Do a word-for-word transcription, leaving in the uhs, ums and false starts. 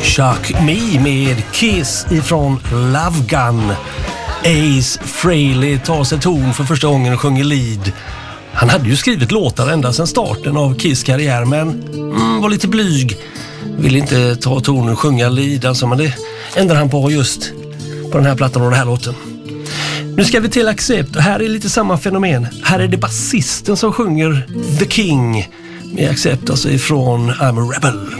Shock Me med Kiss ifrån Love Gun. Ace Frehley tar sig ton för första gången och sjunger lead. Han hade ju skrivit låtar ända sedan starten av Kiss karriär, men mm, var lite blyg. Ville inte ta tonen och sjunga lead, alltså, men det ändrar han på just på den här plattan och den här låten. Nu ska vi till Accept, och här är lite samma fenomen. Här är det basisten som sjunger The King med Accept, alltså ifrån I'm a Rebel.